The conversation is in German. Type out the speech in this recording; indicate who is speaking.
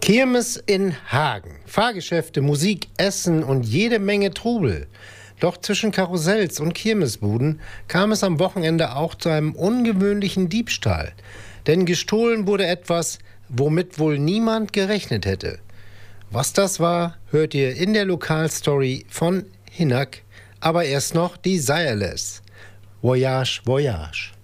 Speaker 1: Kirmes in Hagen. Fahrgeschäfte, Musik, Essen und jede Menge Trubel. Doch zwischen Karussells und Kirmesbuden kam es am Wochenende auch zu einem ungewöhnlichen Diebstahl. Denn gestohlen wurde etwas, womit wohl niemand gerechnet hätte. Was das war, hört ihr in der Lokalstory von Hinak. Aber erst noch die Sireless. Voyage, Voyage.